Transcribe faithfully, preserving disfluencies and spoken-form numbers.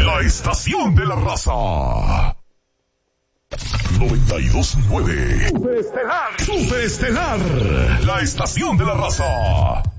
La estación de la raza. noventa y dos punto nueve. Superestelar. Superestelar. La estación de la raza.